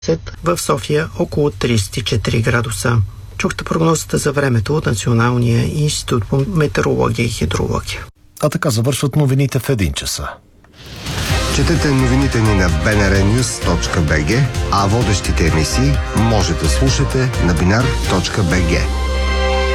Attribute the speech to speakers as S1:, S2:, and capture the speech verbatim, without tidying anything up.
S1: в София около тридесет и четири градуса. Чухте прогнозата за времето от Националния институт по метеорология и хидрология.
S2: А така завършват новините в един часа.
S3: Четете новините ни на би ен ар нюз точка би джи, а водещите емисии може да слушате на бинар точка би джи.